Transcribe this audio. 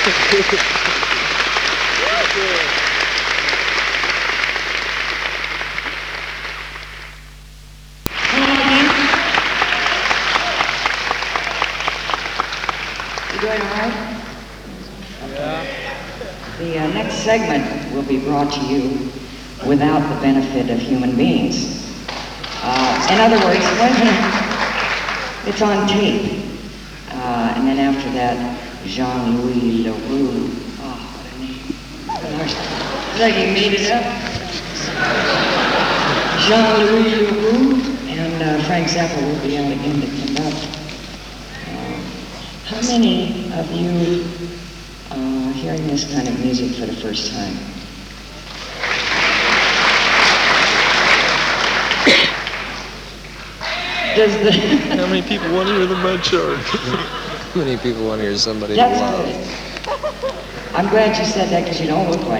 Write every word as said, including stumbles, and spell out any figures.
You doing all right? Yeah. The uh, next segment will be brought to you without the benefit of human beings. Uh, in other words, when it's on tape. Uh, and then after that, Jean-Louis Leroux. Oh, what a name. It's like he made it up. Jean-Louis Leroux and uh, Frank Zappa will be out again to conduct. Uh, how many of you uh, hearing this kind of music for the first time? Does the How many people want to hear the Mud Shark? How many people want to hear somebody That's love? good. I'm glad you said that because you don't look like